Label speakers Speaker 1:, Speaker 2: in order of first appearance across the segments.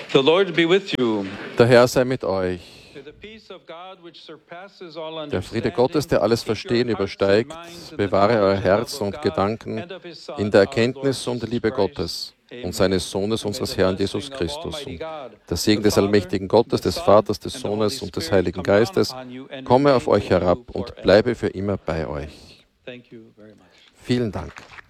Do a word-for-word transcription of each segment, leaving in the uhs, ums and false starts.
Speaker 1: The Lord be with you.
Speaker 2: Der Herr sei mit euch.
Speaker 1: May the peace of God, which surpasses all
Speaker 2: Der Friede
Speaker 1: understanding,
Speaker 2: Gottes, der alles
Speaker 1: keep your
Speaker 2: Verstehen
Speaker 1: hearts and
Speaker 2: übersteigt,
Speaker 1: minds in the
Speaker 2: bewahre euer
Speaker 1: knowledge and
Speaker 2: Herz
Speaker 1: love of
Speaker 2: und
Speaker 1: God
Speaker 2: Gedanken
Speaker 1: and of His Son,
Speaker 2: in der
Speaker 1: our Lord
Speaker 2: Erkenntnis und
Speaker 1: Jesus
Speaker 2: Liebe
Speaker 1: Christ.
Speaker 2: Gottes
Speaker 1: Amen.
Speaker 2: und seines Sohnes,
Speaker 1: And may
Speaker 2: unseres
Speaker 1: the
Speaker 2: Herrn
Speaker 1: blessing
Speaker 2: Jesus
Speaker 1: of
Speaker 2: Christus.
Speaker 1: Almighty
Speaker 2: Und
Speaker 1: God,
Speaker 2: der Segen
Speaker 1: the
Speaker 2: des
Speaker 1: Father,
Speaker 2: allmächtigen Gottes,
Speaker 1: the
Speaker 2: des
Speaker 1: Son,
Speaker 2: Vaters, des
Speaker 1: and the Holy
Speaker 2: Sohnes und des
Speaker 1: Spirit
Speaker 2: Heiligen
Speaker 1: come down
Speaker 2: Geistes,
Speaker 1: upon you and
Speaker 2: komme auf
Speaker 1: remain
Speaker 2: euch
Speaker 1: with
Speaker 2: herab
Speaker 1: you
Speaker 2: und
Speaker 1: forever.
Speaker 2: bleibe für immer bei euch.
Speaker 1: Thank you very much.
Speaker 2: Vielen Dank.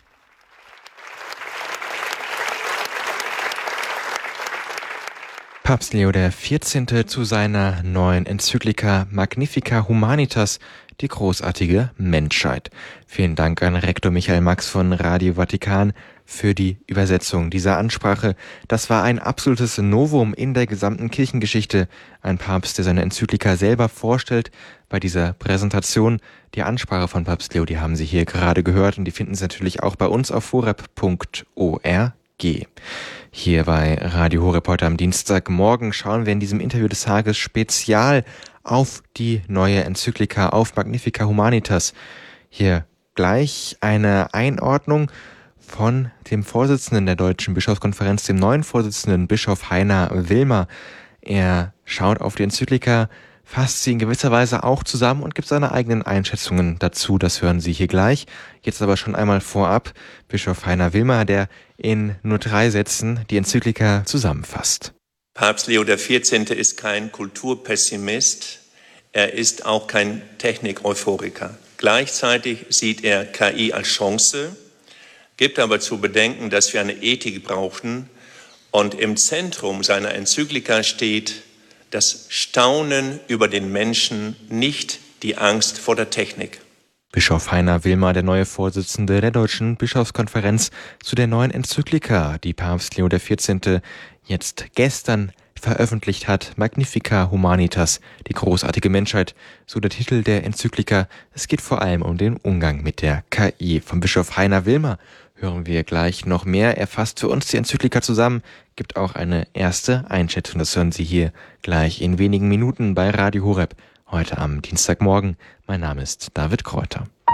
Speaker 3: Papst Leo der vierzehnte. zu seiner neuen Enzyklika Magnifica Humanitas, die großartige Menschheit. Vielen Dank an Rektor Michael Max von Radio Vatikan für die Übersetzung dieser Ansprache. Das war ein absolutes Novum in der gesamten Kirchengeschichte. Ein Papst, der seine Enzyklika selber vorstellt bei dieser Präsentation. Die Ansprache von Papst Leo, die haben Sie hier gerade gehört und die finden Sie natürlich auch bei uns auf horeb punkt org. Hier bei Radio Horeb heute am Dienstagmorgen schauen wir in diesem Interview des Tages spezial auf die neue Enzyklika, auf Magnifica Humanitas. Hier gleich eine Einordnung von dem Vorsitzenden der Deutschen Bischofskonferenz, dem neuen Vorsitzenden Bischof Heiner Wilmer. Er schaut auf die Enzyklika, fasst sie in gewisser Weise auch zusammen und gibt seine eigenen Einschätzungen dazu. Das hören Sie hier gleich. Jetzt aber schon einmal vorab Bischof Heiner Wilmer, der in nur drei Sätzen die Enzyklika zusammenfasst.
Speaker 4: Papst Leo der vierzehnte. ist kein Kulturpessimist. Er ist auch kein Technik-Euphoriker. Gleichzeitig sieht er K I als Chance, gibt aber zu bedenken, dass wir eine Ethik brauchen. Und im Zentrum seiner Enzyklika steht das Staunen über den Menschen, nicht die Angst vor der Technik.
Speaker 3: Bischof Heiner Wilmer, der neue Vorsitzende der Deutschen Bischofskonferenz, zu der neuen Enzyklika, die Papst Leo der vierzehnte. jetzt gestern veröffentlicht hat, Magnifica Humanitas, die großartige Menschheit, so der Titel der Enzyklika. Es geht vor allem um den Umgang mit der K I. Vom Bischof Heiner Wilmer hören wir gleich noch mehr. Er fasst für uns die Enzyklika zusammen, gibt auch eine erste Einschätzung. Das hören Sie hier gleich in wenigen Minuten bei Radio Horeb, heute am Dienstagmorgen. Mein Name ist David Kräuter.